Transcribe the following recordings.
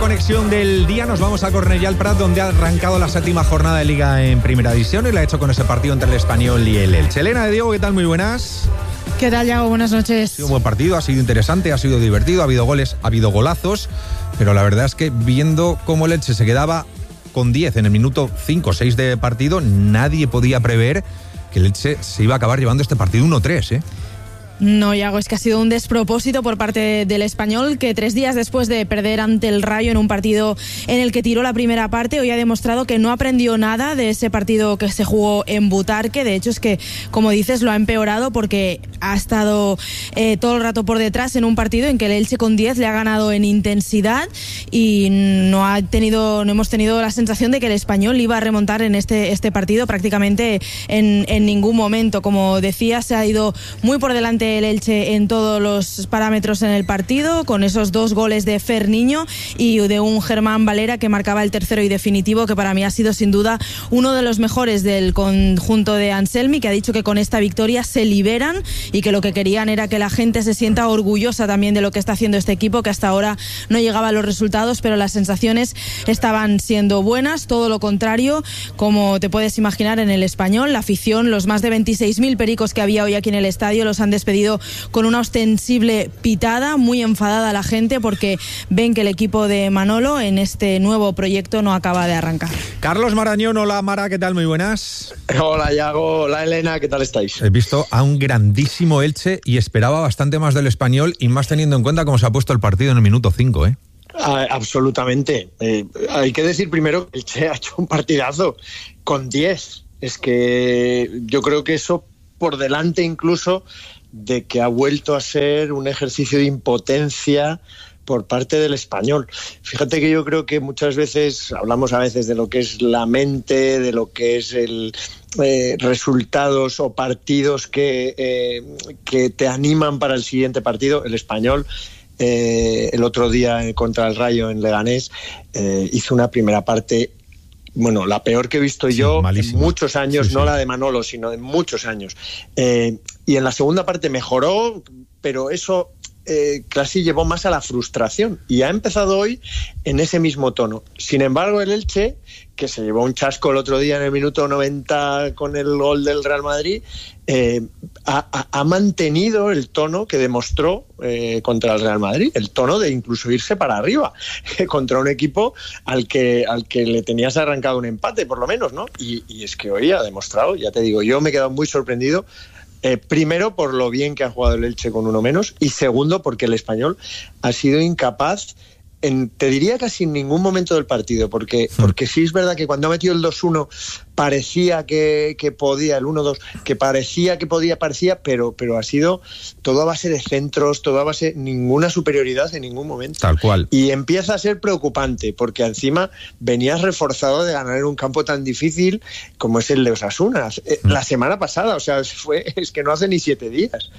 conexión del día nos vamos a Cornellà al Prat, donde ha arrancado la 7ª jornada de Liga en Primera División y la ha hecho con ese partido entre el Español y el Elche. Elena de Diego, ¿qué tal? Muy buenas. ¿Qué tal, Iago? Buenas noches. Ha sido un buen partido, ha sido interesante, ha sido divertido, ha habido goles, ha habido golazos, pero la verdad es que viendo cómo el Elche se quedaba con 10 en el minuto 5 o 6 de partido, nadie podía prever que el Elche se iba a acabar llevando este partido 1-3, ¿eh? No, Iago, es que ha sido un despropósito por parte del Español, que 3 días después de perder ante el Rayo en un partido en el que tiró la primera parte, hoy ha demostrado que no aprendió nada de ese partido que se jugó en Butarque. De hecho, es que, como dices, lo ha empeorado porque ha estado todo el rato por detrás en un partido en que el Elche con 10 le ha ganado en intensidad y no hemos tenido la sensación de que el Español iba a remontar en este partido prácticamente en ningún momento. Como decía, se ha ido muy por delante el Elche en todos los parámetros en el partido, con esos 2 goles de Fer Niño y de un Germán Valera que marcaba el tercero y definitivo, que para mí ha sido sin duda uno de los mejores del conjunto de Anselmi, que ha dicho que con esta victoria se liberan y que lo que querían era que la gente se sienta orgullosa también de lo que está haciendo este equipo, que hasta ahora no llegaba a los resultados, pero las sensaciones estaban siendo buenas. Todo lo contrario, como te puedes imaginar, en el Español, la afición, los más de 26.000 pericos que había hoy aquí en el estadio, los han despedido con una ostensible pitada, muy enfadada la gente porque ven que el equipo de Manolo en este nuevo proyecto no acaba de arrancar. Carlos Marañón, hola Mara, ¿qué tal? Muy buenas. Hola Iago, hola Elena, ¿qué tal estáis? He visto a un grandísimo Elche y esperaba bastante más del Español, y más teniendo en cuenta cómo se ha puesto el partido en el minuto 5, ¿eh? Absolutamente. Hay que decir primero que Elche ha hecho un partidazo con 10. Es que yo creo que eso por delante incluso de que ha vuelto a ser un ejercicio de impotencia por parte del Español. Fíjate que yo creo que muchas veces hablamos a veces de lo que es la mente, de lo que es el resultados o partidos que te animan para el siguiente partido. El Español el otro día contra el Rayo en Leganés hizo una primera parte, bueno, la peor que he visto yo malísimo. En muchos años, sí. No la de Manolo, sino en muchos años. Y en la segunda parte mejoró, pero eso casi llevó más a la frustración. Y ha empezado hoy en ese mismo tono. Sin embargo, el Elche, que se llevó un chasco el otro día en el minuto 90 con el gol del Real Madrid, ha mantenido el tono que demostró contra el Real Madrid, el tono de incluso irse para arriba contra un equipo al que le tenías arrancado un empate, por lo menos, ¿no? Y es que hoy ha demostrado, ya te digo, yo me he quedado muy sorprendido. Primero por lo bien que ha jugado el Elche con uno menos, y segundo porque el Español ha sido incapaz te diría casi en ningún momento del partido, porque sí es verdad que cuando ha metido el 2-1 parecía que podía, el 1-2 que parecía, pero ha sido todo a base de centros, todo a base, ninguna superioridad en ningún momento. Tal cual. Y empieza a ser preocupante, porque encima venías reforzado de ganar en un campo tan difícil como es el de Osasuna. La semana pasada, o sea, es que no hace ni 7 días.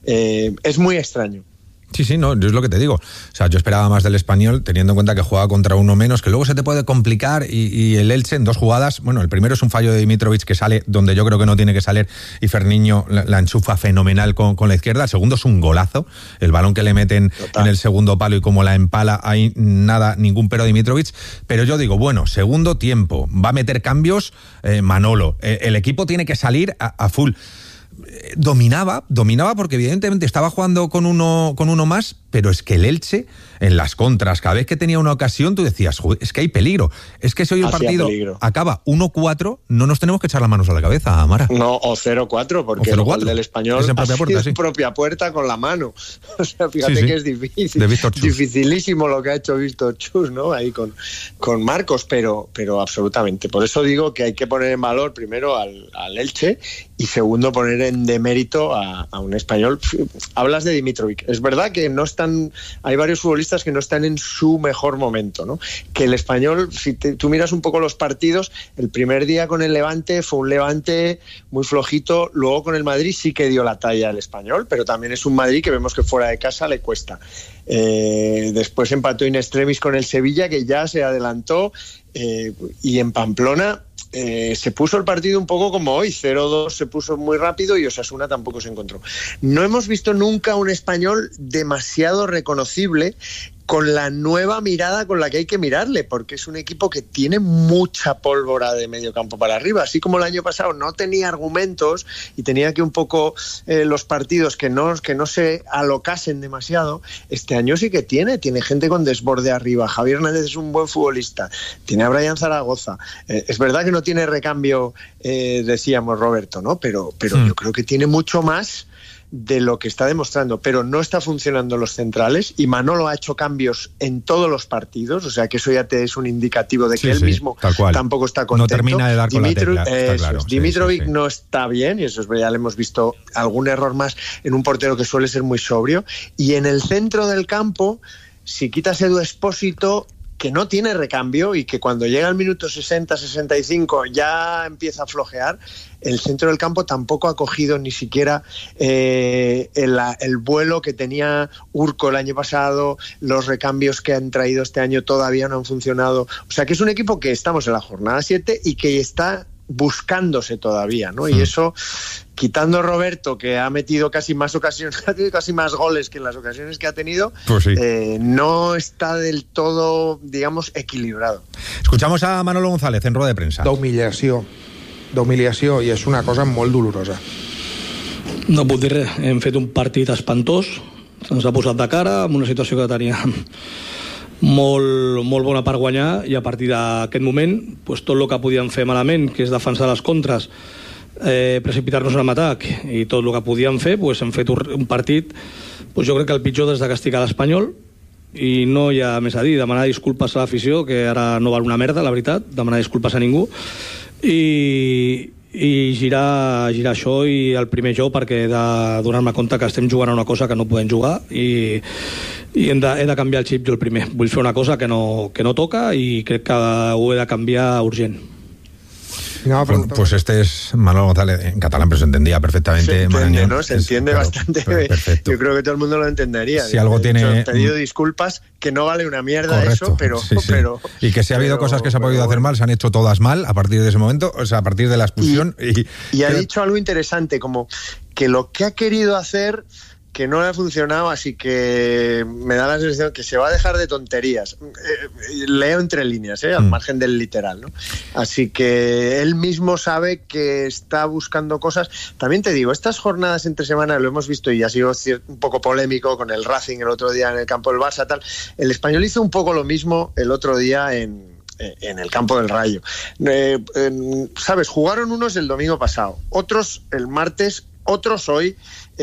Es muy extraño. Sí, no, es lo que te digo. O sea, yo esperaba más del Español, teniendo en cuenta que juega contra uno menos, que luego se te puede complicar, y el Elche en 2 jugadas, bueno, el primero es un fallo de Dimitrovic que sale donde yo creo que no tiene que salir, y Ferniño la enchufa fenomenal con la izquierda. El segundo es un golazo, el balón que le meten en el segundo palo y como la empala, ahí nada, ningún pero Dimitrovic. Pero yo digo, bueno, segundo tiempo, va a meter cambios Manolo, el equipo tiene que salir a full. Dominaba porque evidentemente estaba jugando con uno más, pero es que el Elche en las contras, cada vez que tenía una ocasión tú decías, joder, es que hay peligro, es que si hoy el partido acaba 1-4, no nos tenemos que echar las manos a la cabeza, Amara. No, o 0-4, porque el gol del Español es en propia puerta, en propia puerta con la mano. O sea, fíjate que es difícil, dificilísimo lo que ha hecho Víctor Chus, ¿no? Ahí con Marcos, pero absolutamente. Por eso digo que hay que poner en valor primero al Elche, y segundo poner en demérito a un Español. Hablas de Dimitrovic, es verdad que no están, hay varios futbolistas que no están en su mejor momento, ¿no? Que el Español, si tú miras un poco los partidos, el primer día con el Levante fue un Levante muy flojito, luego con el Madrid sí que dio la talla al Español, pero también es un Madrid que vemos que fuera de casa le cuesta. Después empató in extremis con el Sevilla, que ya se adelantó, y en Pamplona se puso el partido un poco como hoy, 0-2 se puso muy rápido y Osasuna tampoco se encontró. No hemos visto nunca un Español demasiado reconocible, con la nueva mirada con la que hay que mirarle, porque es un equipo que tiene mucha pólvora de medio campo para arriba, así como el año pasado no tenía argumentos y tenía que un poco los partidos que no se alocasen demasiado. Este año sí que tiene gente con desborde arriba. Javier Hernández es un buen futbolista, tiene a Brian Zaragoza, es verdad que no tiene recambio, decíamos Roberto, ¿no? Pero yo creo que tiene mucho más de lo que está demostrando, pero no está funcionando los centrales, y Manolo ha hecho cambios en todos los partidos, o sea que eso ya te es un indicativo de que él mismo tampoco está contento. No termina de dar con la tecla, está claro. Dimitrovic no está bien, y eso es verdad, ya le hemos visto algún error más en un portero que suele ser muy sobrio, y en el centro del campo, si quitas Edu Expósito, que no tiene recambio y que cuando llega al minuto 60-65 ya empieza a flojear, el centro del campo tampoco ha cogido ni siquiera el vuelo que tenía Urco el año pasado. Los recambios que han traído este año todavía no han funcionado. O sea que es un equipo que estamos en la jornada 7 y que está buscándose todavía, ¿no? Y eso, quitando Roberto, que ha metido casi más goles que en las ocasiones que ha tenido, pues sí. No está del todo, digamos, equilibrado. Escuchamos a Manolo González en rueda de premsa. D'humiliació, i és una cosa molt dolorosa. No puc dir res, hem fet un partit espantós, se'ns ha posat de cara amb una situació que teníem molt bona per guanyar, i a partir d'aquest moment pues, tot el que podíem fer malament, que és defensar les contres, precipitar-nos en l'atac, i tot el que podíem fer, pues, hem fet un partit, pues, jo crec que el pitjor des de castigar l'Espanyol, i no hi ha més a dir. Demanar disculpes a l'afició, que ara no val una merda, la veritat, demanar disculpes a ningú, i girar això, i el primer jo, perquè he de donar-me compte que estem jugant a una cosa que no podem jugar, i he de canviar el xip jo el primer. Vull fer una cosa que no toca, i crec que ho he de canviar urgent. No, pues este es Manolo González, en catalán, pero se entendía perfectamente. Se entiende, ¿no? Se entiende bastante. Perfecto. Yo creo que todo el mundo lo entendería. Si algo tiene... He pedido disculpas, que no vale una mierda. Correcto, eso, pero... Y que si ha habido cosas que se ha podido hacer mal, se han hecho todas mal a partir de ese momento, o sea, a partir de la expulsión. Y ha dicho algo interesante, como que lo que ha querido hacer, que no le ha funcionado, así que me da la sensación que se va a dejar de tonterías. Leo entre líneas, al margen del literal, ¿no? Así que él mismo sabe que está buscando cosas. También te digo, estas jornadas entre semana lo hemos visto, y ha sido un poco polémico con el Racing el otro día en el campo del Barça, tal. El Español hizo un poco lo mismo el otro día en el campo del Rayo. ¿Sabes? Jugaron unos el domingo pasado, otros el martes, otros hoy,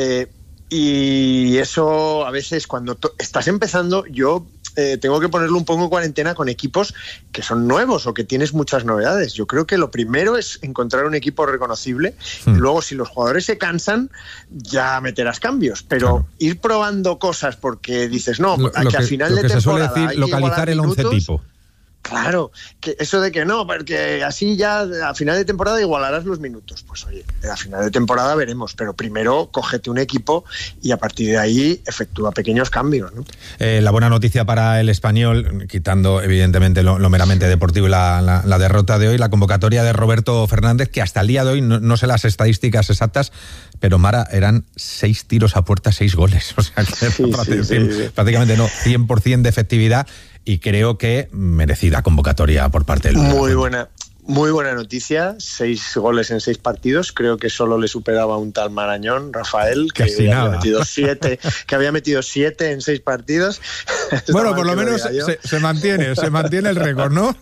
y eso a veces cuando estás empezando, yo tengo que ponerlo un poco en cuarentena con equipos que son nuevos o que tienes muchas novedades. Yo creo que lo primero es encontrar un equipo reconocible, y luego si los jugadores se cansan ya meterás cambios, pero ir probando cosas porque dices no, que al final de temporada se suele decir localizar el 11 tipo. Claro, que eso de que no, porque así ya a final de temporada igualarás los minutos. Pues oye, a final de temporada veremos, pero primero cógete un equipo y a partir de ahí efectúa pequeños cambios, ¿no? La buena noticia para el Español, quitando evidentemente lo meramente deportivo y la derrota de hoy, la convocatoria de Roberto Fernández, que hasta el día de hoy, no sé las estadísticas exactas, pero Mara, eran 6 tiros a puerta, 6 goles. O sea, que prácticamente no, 100% de efectividad. Y creo que merecida convocatoria por parte del Muy buena noticia, 6 goles en 6 partidos. Creo que solo le superaba un tal Marañón, Rafael, que había metido 7 en 6 partidos. Bueno, por lo menos se mantiene el récord, ¿no?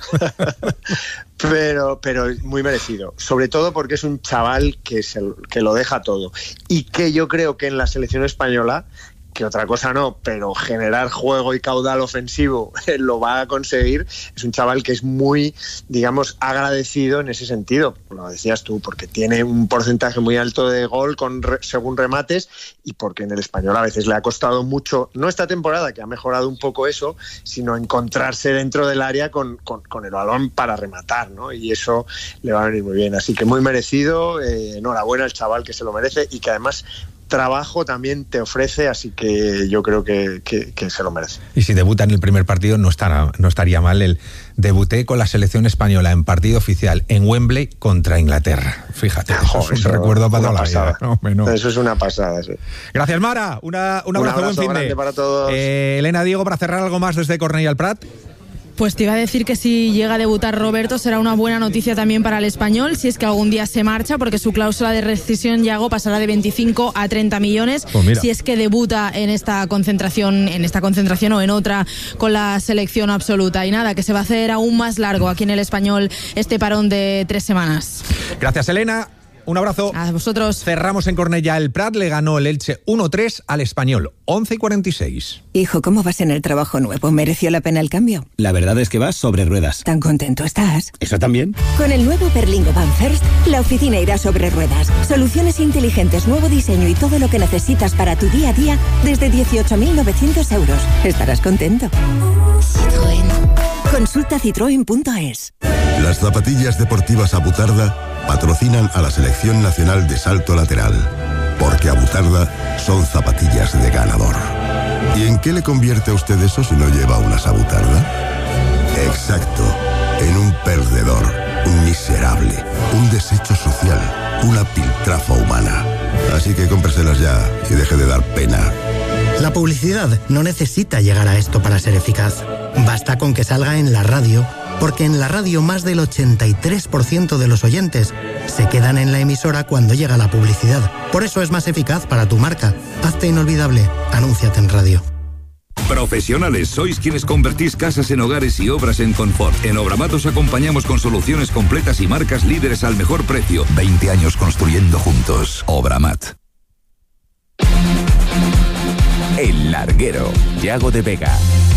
Pero muy merecido, sobre todo porque es un chaval que lo deja todo, y que yo creo que en la selección española, que otra cosa no, pero generar juego y caudal ofensivo lo va a conseguir. Es un chaval que es muy, digamos, agradecido en ese sentido, lo decías tú, porque tiene un porcentaje muy alto de gol según remates, y porque en el Español a veces le ha costado mucho, no esta temporada, que ha mejorado un poco eso, sino encontrarse dentro del área con el balón para rematar, ¿no? Y eso le va a venir muy bien, así que muy merecido. Enhorabuena al chaval, que se lo merece, y que además trabajo también te ofrece, así que yo creo que se lo merece. Y si debuta en el primer partido no estaría mal. El debuté con la selección española en partido oficial en Wembley contra Inglaterra. Fíjate, eso es un recuerdo para toda la vida. No. Eso es una pasada, sí. Gracias, Mara. Un abrazo, buen fin de. Para todos. Elena, Diego, para cerrar algo más desde Cornellà al Prat. Pues te iba a decir que si llega a debutar Roberto será una buena noticia también para el español, si es que algún día se marcha, porque su cláusula de rescisión, Yago, pasará de 25 a 30 millones, si es que debuta en esta concentración o en otra con la selección absoluta. Y nada, que se va a hacer aún más largo aquí en el español este parón de 3 semanas. Gracias, Elena. Un abrazo. A vosotros. Cerramos en Cornellà. El Prat le ganó el Elche 1-3 al Español, 11:46. Hijo, ¿cómo vas en el trabajo nuevo? ¿Mereció la pena el cambio? La verdad es que vas sobre ruedas. ¿Tan contento estás? ¿Eso también? Con el nuevo Berlingo Van First, la oficina irá sobre ruedas. Soluciones inteligentes, nuevo diseño y todo lo que necesitas para tu día a día desde 18.900 euros. Estarás contento. Citroën. Consulta citroen.es. Las zapatillas deportivas Abutarda patrocinan a la Selección Nacional de Salto Lateral, porque Abutarda son zapatillas de ganador. ¿Y en qué le convierte a usted eso si no lleva unas Abutarda? Exacto, en un perdedor, un miserable, un desecho social, una piltrafa humana. Así que cómpreselas ya y deje de dar pena. La publicidad no necesita llegar a esto para ser eficaz. Basta con que salga en la radio, porque en la radio más del 83% de los oyentes se quedan en la emisora cuando llega la publicidad. Por eso es más eficaz para tu marca. Hazte inolvidable. Anúnciate en radio. Profesionales, sois quienes convertís casas en hogares y obras en confort. En Obramat os acompañamos con soluciones completas y marcas líderes al mejor precio. 20 años construyendo juntos. Obramat. El Larguero, Yago de Vega.